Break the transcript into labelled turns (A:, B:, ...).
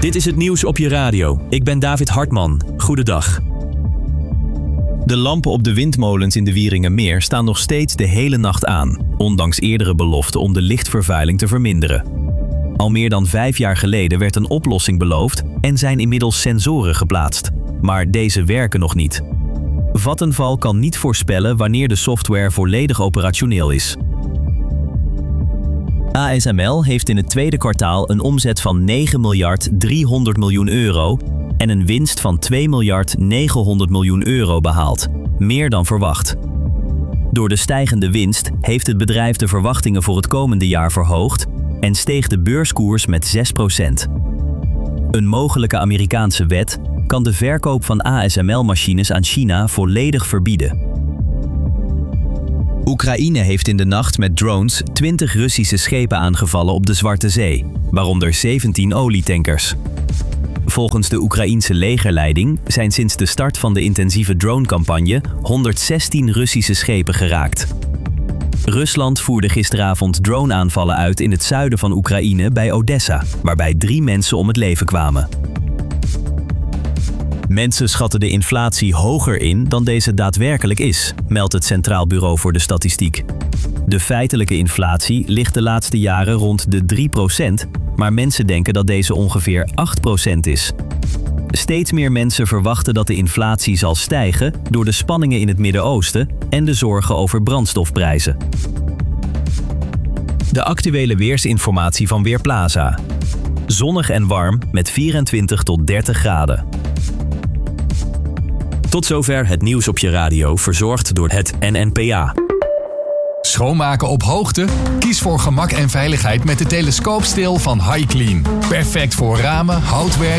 A: Dit is het nieuws op je radio. Ik ben David Hartman. Goedendag.
B: De lampen op de windmolens in de Wieringermeer staan nog steeds de hele nacht aan, ondanks eerdere beloften om de lichtvervuiling te verminderen. Al meer dan 5 jaar geleden werd een oplossing beloofd en zijn inmiddels sensoren geplaatst. Maar deze werken nog niet. Vattenfall kan niet voorspellen wanneer de software volledig operationeel is. ASML heeft in het tweede kwartaal een omzet van 9 miljard 300 miljoen euro en een winst van 2 miljard 900 miljoen euro behaald. Meer dan verwacht. Door de stijgende winst heeft het bedrijf de verwachtingen voor het komende jaar verhoogd en steeg de beurskoers met 6%. Een mogelijke Amerikaanse wet kan de verkoop van ASML-machines aan China volledig verbieden. Oekraïne heeft in de nacht met drones 20 Russische schepen aangevallen op de Zwarte Zee, waaronder 17 olietankers. Volgens de Oekraïense legerleiding zijn sinds de start van de intensieve dronecampagne 116 Russische schepen geraakt. Rusland voerde gisteravond droneaanvallen uit in het zuiden van Oekraïne bij Odessa, waarbij 3 mensen om het leven kwamen. Mensen schatten de inflatie hoger in dan deze daadwerkelijk is, meldt het Centraal Bureau voor de Statistiek. De feitelijke inflatie ligt de laatste jaren rond de 3%, maar mensen denken dat deze ongeveer 8% is. Steeds meer mensen verwachten dat de inflatie zal stijgen door de spanningen in het Midden-Oosten en de zorgen over brandstofprijzen. De actuele weersinformatie van Weerplaza. Zonnig en warm met 24 tot 30 graden.
A: Tot zover het nieuws op je radio, verzorgd door het NNPA.
C: Schoonmaken op hoogte? Kies voor gemak en veiligheid met de telescoopstil van HiClean. Perfect voor ramen, houtwerk